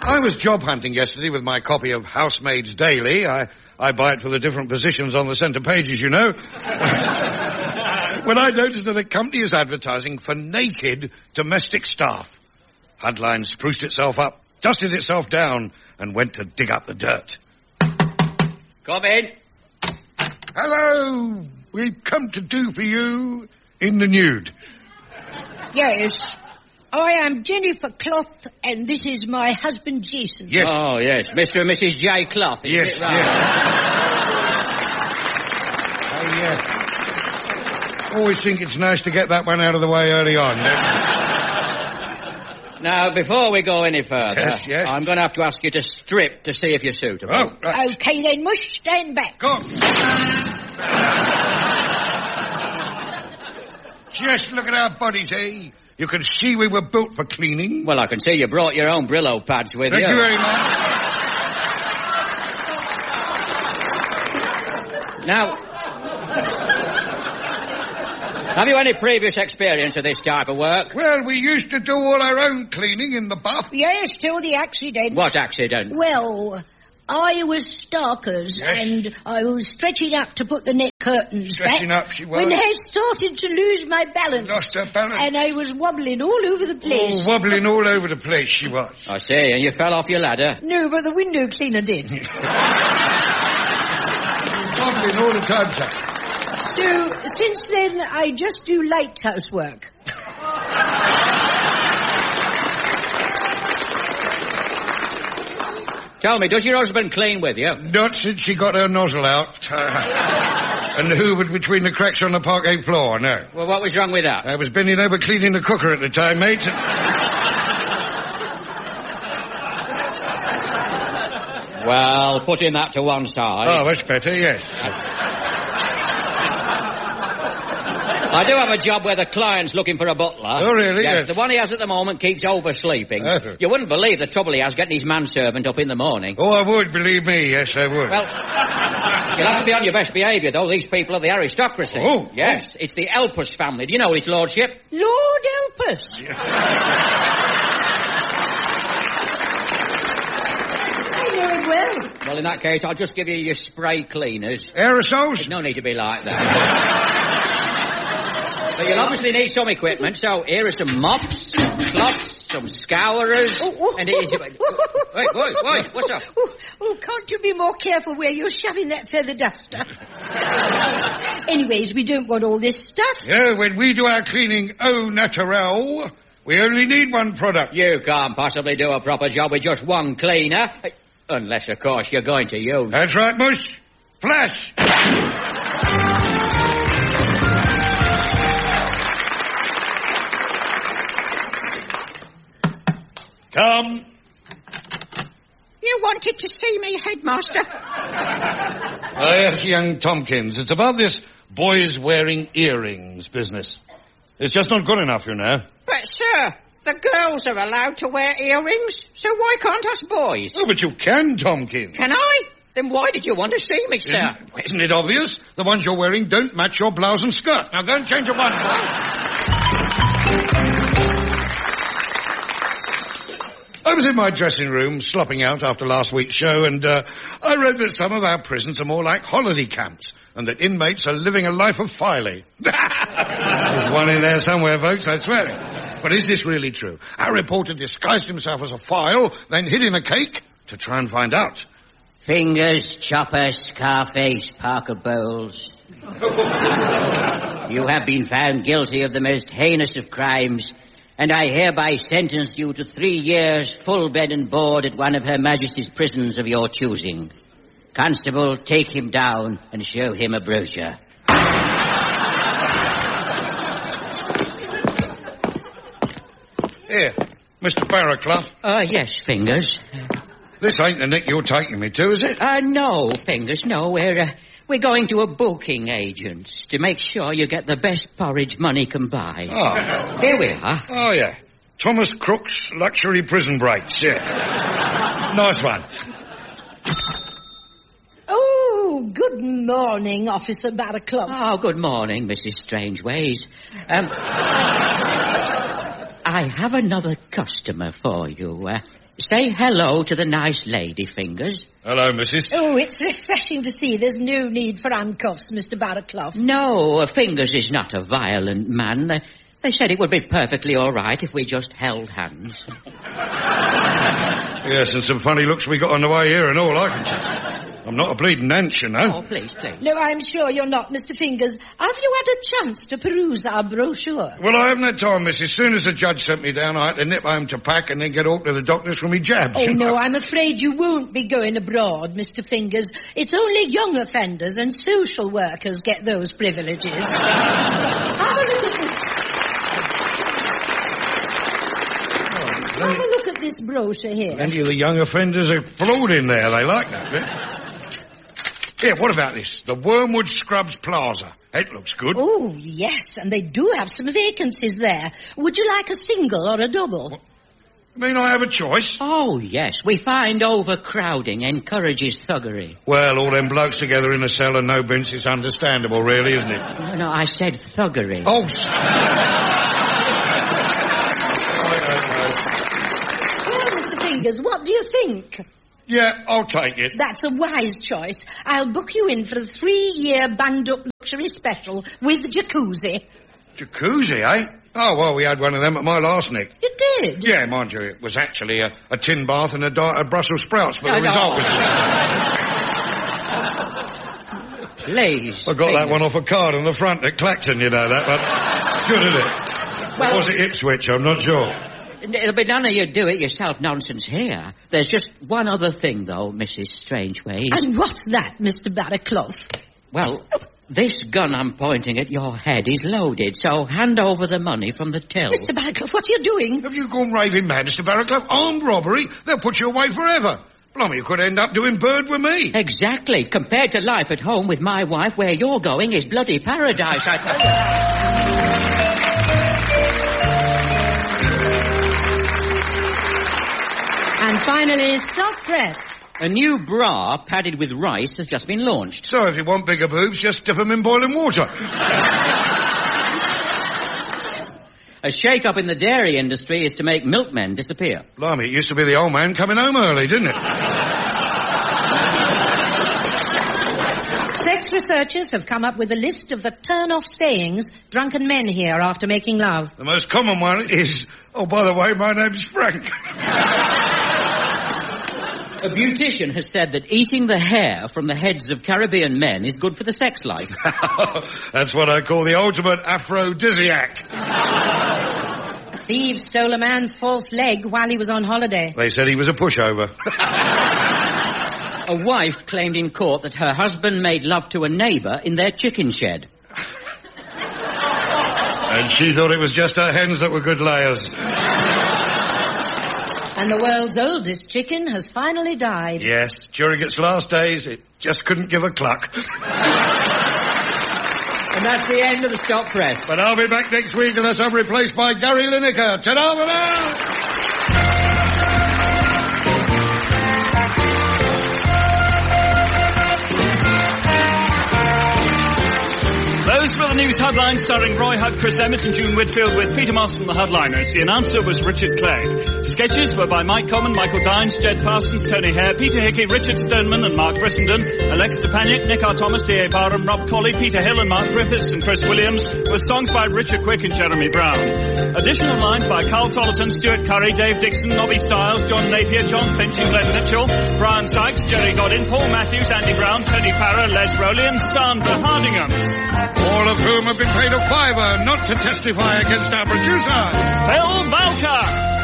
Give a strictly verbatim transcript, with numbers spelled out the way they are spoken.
I was job hunting yesterday with my copy of Housemaid's Daily. I, I buy it for the different positions on the centre pages, you know. When I noticed that a company is advertising for naked domestic staff. Headline spruced itself up, dusted itself down, and went to dig up the dirt. Come in. Hello. We've come to do for you in the nude. Yes. I am Jennifer Cloth, and this is my husband, Jason. Yes. Oh, yes. Mister and Missus J. Cloth, isn't yes, it? Right? Yes. I uh, always think it's nice to get that one out of the way early on. Now, before we go any further, yes, yes. I'm going to have to ask you to strip to see if you're suitable. Oh, right. OK, then, Mush, stand back. Go on. Just look at our bodies, eh? You can see we were built for cleaning. Well, I can see you brought your own Brillo pads with Thank you. you very much. Now, have you any previous experience of this type of work? Well, we used to do all our own cleaning in the buff. Yes, till the accident. What accident? Well, I was Starkers, yes. and I was stretching up to put the net curtains stretching back. up, she was. When I started to lose my balance. Lost her balance. And I was wobbling all over the place. Oh, wobbling all over the place, she was. I see, and you fell off your ladder? No, but the window cleaner did. Wobbling all the time, sir. So, since then, I just do lighthouse work. Tell me, does your husband clean with you? Not since she got her nozzle out. And hoovered between the cracks on the parquet floor, no. Well, what was wrong with that? I was bending over cleaning the cooker at the time, mate. Well, putting that to one side. Oh, that's better, yes. I do have a job where the client's looking for a butler. Oh, really? Yes, Yes. the one he has at the moment keeps oversleeping. Oh. You wouldn't believe the trouble he has getting his manservant up in the morning. Oh, I would, believe me, yes, I would. Well, you'll have to be on your best behaviour, though. These people are the aristocracy. Oh. Yes, oh. It's the Elpus family. Do you know his lordship? Lord help us. I know it well. Well, in that case, I'll just give you your spray cleaners. Aerosols? There's no need to be like that. But you'll obviously need some equipment, so here are some mops, some cloths, some scourers, Oh, oh, and it is... Wait, wait, wait, what's up? Oh, oh, can't you be more careful where you're shoving that feather duster? Anyways, we don't want all this stuff. Yeah, when we do our cleaning au naturel, we only need one product. You can't possibly do a proper job with just one cleaner. Unless, of course, you're going to use... That's right, Mush. Flash! Come. You wanted to see me, Headmaster? Oh, yes, young Tompkins. It's about this boys wearing earrings business. It's just not good enough, you know. But, sir, the girls are allowed to wear earrings, so why can't us boys? Oh, but you can, Tompkins. Can I? Then why did you want to see me, sir? Isn't, isn't it obvious? The ones you're wearing don't match your blouse and skirt. Now go and change your one. I was in my dressing room, slopping out after last week's show, and uh, I read that some of our prisons are more like holiday camps, and that inmates are living a life of filing. There's one in there somewhere, folks, I swear it. But is this really true? Our reporter disguised himself as a file, then hid in a cake to try and find out. Fingers, Chopper, Scarface, Parker Bowles. You have been found guilty of the most heinous of crimes, and I hereby sentence you to three years full bed and board at one of Her Majesty's prisons of your choosing. Constable, take him down and show him a brochure. Here, Mister Barraclough. Uh, yes, Fingers. This ain't the nick you're taking me to, is it? Uh, no, Fingers, no. We're, uh, we're going to a booking agent to make sure you get the best porridge money can buy. Oh. Here we are. Oh, yeah. Thomas Crook's Luxury Prison Breaks, yeah. Nice one. Oh, good morning, Officer Barraclough. Oh, good morning, Missus Strangeways. Um, I have another customer for you. Uh, Say hello to the nice lady, Fingers. Hello, missus. Oh, it's refreshing to see there's no need for handcuffs, Mister Barraclough. No, Fingers is not a violent man. They, they said it would be perfectly all right if we just held hands. Yes, and some funny looks we got on the way here and all, I can tell. I'm not a bleeding ant, you know. Oh, please, please. No, I'm sure you're not, Mister Fingers. Have you had a chance to peruse our brochure? Well, I haven't had time, miss. As soon as the judge sent me down, I had to nip home to pack and then get off to the doctors for me jabs. Oh, you know. no, I'm afraid you won't be going abroad, Mister Fingers. It's only young offenders and social workers get those privileges. Have a look at this. Have a look at this brochure here. Plenty of the young offenders are flawed in there. They like that bit. Here, what about this? The Wormwood Scrubs Plaza. It looks good. Oh, yes, and they do have some vacancies there. Would you like a single or a double? What? You mean I have a choice? Oh, yes. We find overcrowding encourages thuggery. Well, all them blokes together in a cell and no bench, it's understandable, really, isn't it? No, no, I said thuggery. Oh, s- Well, Mister Fingers, what do you think? Yeah, I'll take it. That's a wise choice. I'll book you in for a three-year banged-up luxury special with jacuzzi. Jacuzzi, eh? Oh, well, we had one of them at my last nick. You did? Yeah, mind you, it was actually a, a tin bath and a diet of Brussels sprouts, but the Oh, no. result was... Please. I got that Fingers. one off a card on the front at Clacton, you know that, but it's good, isn't it? Well- Or was it Ipswich? I'm not sure. It'll be none of your do-it-yourself nonsense here. There's just one other thing, though, Missus Strangeways. And what's that, Mister Barraclough? Well, this gun I'm pointing at your head is loaded, so hand over the money from the till. Mister Barraclough, what are you doing? Have you gone raving mad, Mister Barraclough? Armed robbery? They'll put you away forever. Blimey, you could end up doing bird with me. Exactly. Compared to life at home with my wife, where you're going is bloody paradise, I tell you. And finally, stop press. A new bra padded with rice has just been launched. So if you want bigger boobs, just dip them in boiling water. A shake-up in the dairy industry is to make milkmen disappear. Blimey, it used to be the old man coming home early, didn't it? Sex researchers have come up with a list of the turn-off sayings drunken men hear after making love. The most common one is, oh, by the way, my name's Frank. A beautician has said that eating the hair from the heads of Caribbean men is good for the sex life. That's what I call the ultimate aphrodisiac. A thief stole a man's false leg while he was on holiday. They said he was a pushover. A wife claimed in court that her husband made love to a neighbour in their chicken shed. And she thought it was just her hens that were good layers. And the world's oldest chicken has finally died. Yes, during its last days, it just couldn't give a cluck. And that's the end of the stop press. But I'll be back next week unless I'm replaced by Gary Lineker. Ta-da, ta-da! Those were the news headlines starring Roy Hutt, Chris Emmett and June Whitfield with Peter Moss and the headliners. The announcer was Richard Clegg. Sketches were by Mike Coleman, Michael Dines, Jed Parsons, Tony Hare, Peter Hickey, Richard Stoneman and Mark Brissenden, Alex Stepaniak, Nick R. Thomas, D A. Barham, Rob Colley, Peter Hill and Mark Griffiths and Chris Williams, with songs by Richard Quick and Jeremy Brown. Additional lines by Carl Tollerton, Stuart Curry, Dave Dixon, Nobby Stiles, John Napier, John Finch and Glenn Mitchell, Brian Sykes, Jerry Godin, Paul Matthews, Andy Brown, Tony Parra, Les Rowley and Sandra Hardingham. All of whom have been paid a fiver not to testify against our producer. Phil Balker.